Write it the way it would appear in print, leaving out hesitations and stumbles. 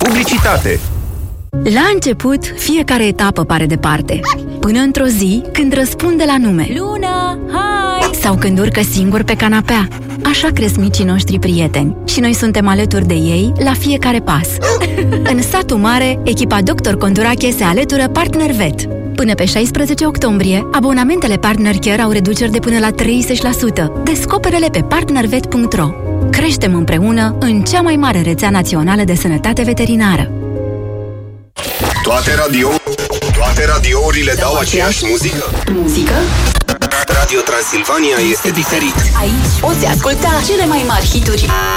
Publicitate. La început, fiecare etapă pare departe. Până într-o zi, când răspunde la nume. Luna, hai! Sau când urcă singur pe canapea. Așa cresc micii noștri prieteni. Și noi suntem alături de ei la fiecare pas. În satul mare, echipa Dr. Condurache se alătură Partner Vet. Până pe 16 octombrie, abonamentele Partner Care au reduceri de până la 30%. Descoperă-le pe partnervet.ro. Creștem împreună în cea mai mare rețea națională de sănătate veterinară. Toate radiourile dau aceeași muzică? Muzică? Radio Transilvania este diferit. Aici poți asculta cele mai mari hituri